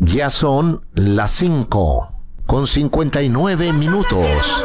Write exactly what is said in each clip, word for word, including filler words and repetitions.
Ya son las cinco con cincuenta y nueve minutos.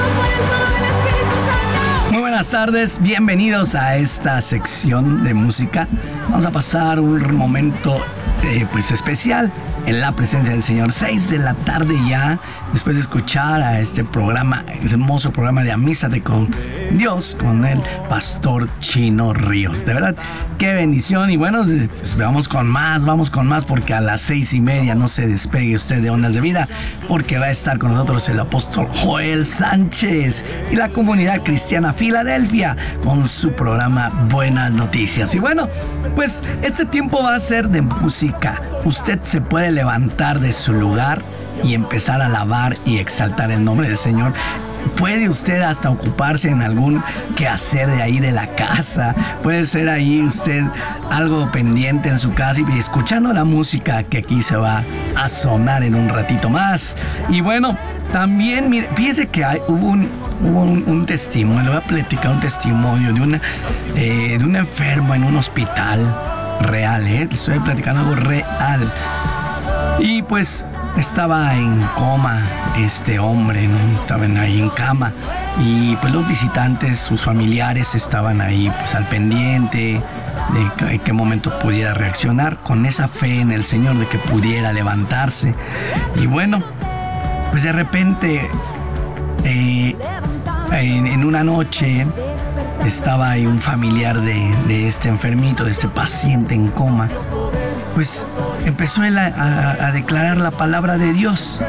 Muy buenas tardes, bienvenidos a esta sección de música. Vamos a pasar un momento eh, pues especial en la presencia del Señor. Seis de la tarde ya, después de escuchar a este programa, ese hermoso programa de Amístate con Dios, con el pastor Chino Ríos. De verdad, qué bendición. Y bueno, pues vamos con más, vamos con más, porque a las seis y media no se despegue usted de Ondas de Vida, porque va a estar con nosotros el apóstol Joel Sánchez y la comunidad cristiana Filadelfia con su programa Buenas Noticias. Y bueno, pues este tiempo va a ser de música. Usted se puede levantar de su lugar y empezar a alabar y exaltar el nombre del Señor. Puede usted hasta ocuparse en algún quehacer de ahí de la casa. Puede ser ahí usted algo pendiente en su casa y escuchando la música que aquí se va a sonar en un ratito más. Y bueno, también, mire, fíjese que hay, hubo, un, hubo un, un testimonio, le voy a platicar un testimonio de, una, eh, de un enfermo en un hospital real, ¿eh? Le estoy platicando algo real. Y pues estaba en coma este hombre, ¿no? Estaban ahí en cama y pues los visitantes, sus familiares estaban ahí pues al pendiente de qué momento pudiera reaccionar, con esa fe en el Señor de que pudiera levantarse. Y bueno, pues de repente eh, en, en una noche estaba ahí un familiar de, de este enfermito, de este paciente en coma. Pues empezó él a, a, a declarar la palabra de Dios.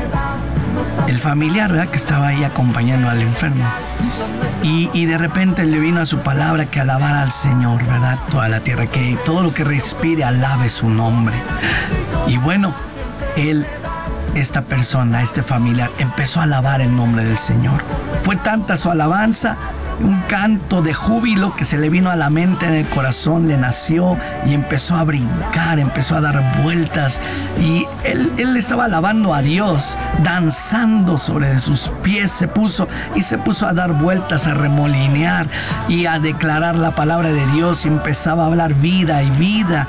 El familiar, ¿verdad?, que estaba ahí acompañando al enfermo. Y, y de repente le vino a su palabra que alabara al Señor, ¿verdad? Toda la tierra, que todo lo que respire alabe su nombre. Y bueno, él, esta persona, este familiar, empezó a alabar el nombre del Señor. Fue tanta su alabanza, un canto de júbilo que se le vino a la mente, en el corazón le nació y empezó a brincar, empezó a dar vueltas y él, él estaba alabando a Dios, danzando sobre sus pies se puso y se puso a dar vueltas, a remolinear y a declarar la palabra de Dios y empezaba a hablar vida y vida